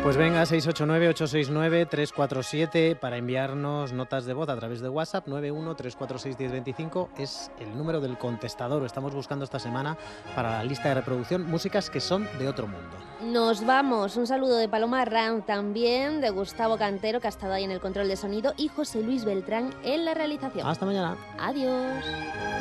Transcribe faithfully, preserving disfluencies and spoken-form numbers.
Pues venga, seis ocho nueve, ocho seis nueve, tres cuatro siete para enviarnos notas de voz a través de WhatsApp. Nueve uno tres cuatro seis uno cero dos cinco es el número del contestador. Estamos buscando esta semana para la lista de reproducción músicas que son de otro mundo. Nos vamos. Un saludo de Paloma Ram, también de Gustavo Cantero, que ha estado ahí en el control de sonido, y José Luis Beltrán en la realización. Hasta mañana. Adiós.